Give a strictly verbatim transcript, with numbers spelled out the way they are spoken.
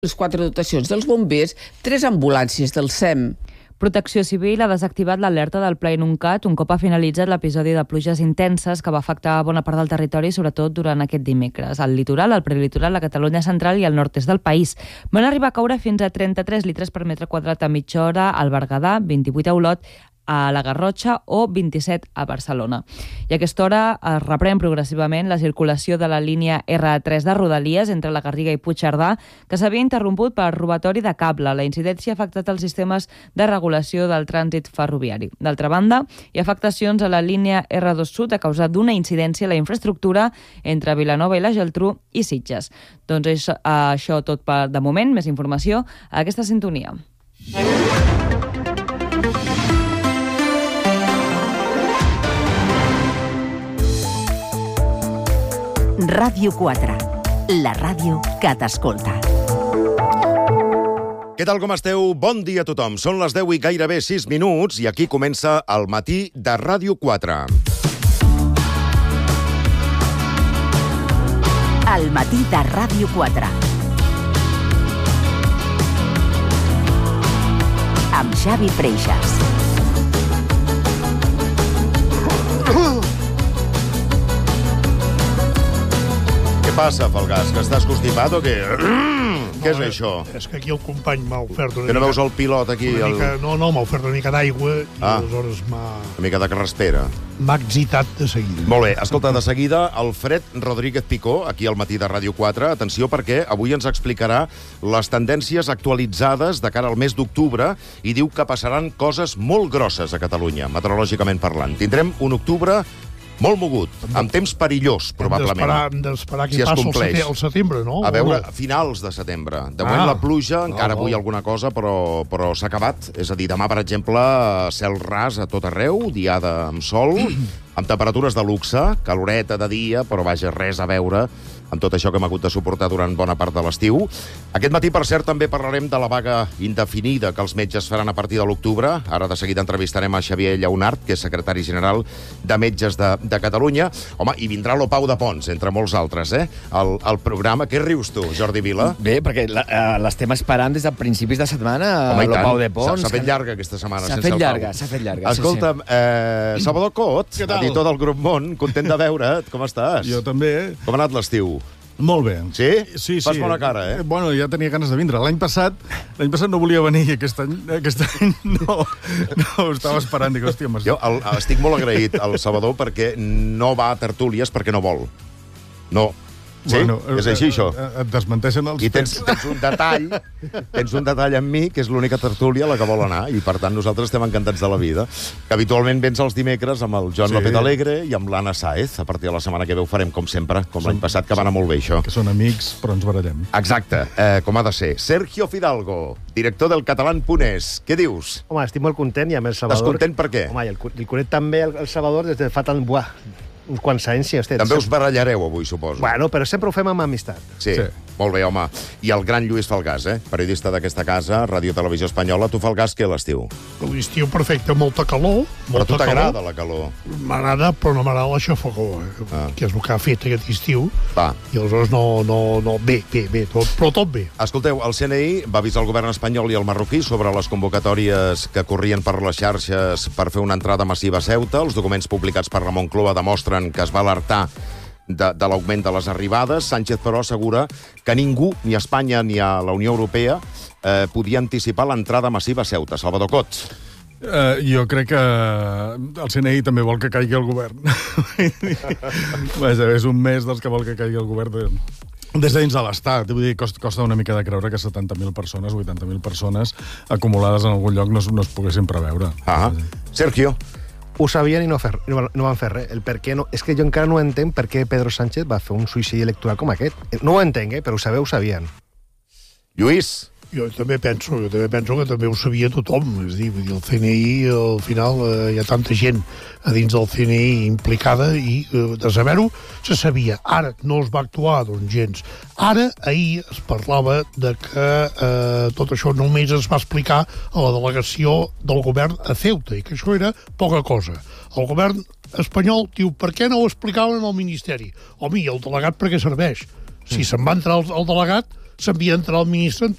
les quatre dotacions dels bombers, tres ambulàncies del S E M. Protecció Civil ha desactivat l'alerta del Pla Inuncat un cop ha finalitzat l'episodi de pluges intenses que va afectar bona part del territori, sobretot durant aquest dimecres. Al litoral, al prelitoral, la Catalunya central i el nord-est del país. Van arribar a caure fins a trenta-tres litres per metre quadrat a mitja hora al Berguedà, vint-i-vuit a Olot, a la Garrotxa o vint-i-set a Barcelona. I a aquesta hora es reprèn progressivament la circulació de la línia erre tres de Rodalies entre la Garriga i Puigcerdà, que s'havia interromput per robatori de cable. La incidència ha afectat els sistemes de regulació del trànsit ferroviari. D'altra banda, hi ha afectacions a la línia erre dos Sud a causa d'una incidència a la infraestructura entre Vilanova i la Geltrú i Sitges. Doncs és això tot per de moment. Més informació a aquesta sintonia. Ràdio quatre, la ràdio que t'escolta. Què tal, com esteu? Bon dia a tothom. Són les deu i gairebé sis minuts i aquí comença el matí de Ràdio quatre. El matí de Ràdio quatre. Amb Xavi Freixas. Què passa, Falgàs? Que estàs constipat o què? Què és No, això? És que aquí el company m'ha ofert una Que no mica... veus el pilot aquí? Una El... mica, no, no, m'ha ofert una mica d'aigua i Ah. aleshores m'ha Una mica de carraspera. m'ha excitat de seguida. Molt bé, escolta, de seguida, Alfred Rodríguez Picó, aquí al matí de Ràdio quatre. Atenció, perquè avui ens explicarà les tendències actualitzades de cara al mes d'octubre i diu que passaran coses molt grosses a Catalunya, meteorològicament parlant. Tindrem un octubre molt mogut, amb temps perillós, probablement. Hem d'esperar Si què es passa al compleix. setembre, al setembre, no? A veure, O no? finals de setembre. De moment Ah. la pluja, encara Oh, avui oh. alguna cosa, però, però s'ha acabat. És a dir, demà, per exemple, cel ras a tot arreu, diada amb sol, amb temperatures de luxe, caloreta de dia, però vaja, res a veure amb tot això que hem hagut de suportar durant bona part de l'estiu. Aquest matí, per cert, també parlarem de la vaga indefinida que els metges faran a partir de l'octubre. Ara de seguida entrevistarem a Xavier Lleonart, que és secretari general de Metges de, de Catalunya. Home, i vindrà l'Opau de Pons, entre molts altres, eh? El, el programa. Què rius tu, Jordi Vila? Bé, perquè la- eh, l'estem esperant des de principis de setmana, Home, i tant. l'Opau de Pons. S'ha s'ha fet llarga aquesta setmana S'ha sense fet el Pau. llarga, s'ha fet llarga. Escolta'm, eh, Salvador Cot, Què tal? editor del Grup Món, content de veure't. Com estàs? Jo també. Com ha anat l'estiu? Molt bé. Sí? Sí, sí. Fas bona cara, eh? Bueno, ja tenia ganes de vindre. L'any passat l'any passat no volia venir i aquest any, aquest any no, no, ho estava esperant. Dic, hòstia, m'has... Jo el, estic molt agraït al Salvador perquè no va a tertúlies perquè no vol. No. Sí? És així, això? Et desmenteixen els... I tens, tens un detall, tens un detall amb mi, que és l'única tertúlia a la que vol anar, i per tant nosaltres estem encantats de la vida. Que habitualment vens els dimecres amb el Joan Sí. López Alegre i amb l'Anna Sáez. A partir de la setmana que ve ho farem com sempre, com l'any passat, que va anar molt bé, això. Que són amics, però ens barallem. Exacte, eh, com ha de ser. Sergio Fidalgo, director del catalán punt es. Què dius? Home, estic molt content i amb el Salvador... Estàs content per què? Home, i el, el conec també el, el Salvador des de fa tant... Buah, uns quants anys, sí, hosti. També us barallareu avui, suposo. Bueno, però sempre ho fem amb amistat. Sí, Sí. molt bé, home. I el gran Lluís Falgàs, eh? Periodista d'aquesta casa, Ràdio Televisió Espanyola. Tu, Falgàs, què l'estiu? L'estiu perfecte, molta calor. Però a tu molta t'agrada calor. la calor. M'agrada, però no m'agrada l'aixafogó, eh? Ah. que és el que ha fet aquest estiu. Va. I aleshores no... no, no bé, bé, bé, tot, però tot bé. Escolteu, el C N I va avisar el govern espanyol i el marroquí sobre les convocatòries que corrien per les xarxes per fer una entrada massiva a Ceuta. Els documents publicats per la Moncloa demostren que es va alertar de, de l'augment de les arribades. Sánchez, però, assegura que ningú, ni a Espanya ni a la Unió Europea, eh, podia anticipar l'entrada massiva a Ceuta. Salvador Cots. Uh, jo crec que el C N I també vol que caigui el govern. Vaja, és un mes dels que vol que caigui el govern de... des de dins de l'Estat. Vull dir, costa, costa una mica de creure que setanta mil persones, vuitanta mil persones acumulades en algun lloc no, es- no es poguessin preveure. Ah. Sergio. Ho sabien i no, fer, no, no van fer res. El per què no... És que jo encara no entenc per què Pedro Sánchez va fer un suïcidi electoral com aquest. No ho entenc, eh? Però ho sabeu, ho sabien. Lluís. Jo també penso, jo també penso que també ho sabia tothom. És a dir, vull dir, el C N I, al final, eh, hi ha tanta gent a dins del C N I implicada i eh, de saber-ho se sabia. Ara no es va actuar, doncs, gens. Ara, ahir, es parlava de que eh, tot això només es va explicar a la delegació del govern a Ceuta i que això era poca cosa. El govern espanyol diu, per què no ho explicaven al Ministeri? Home, i el delegat per què serveix? Si se'n va entrar el, el delegat, s'envia a entrar el ministre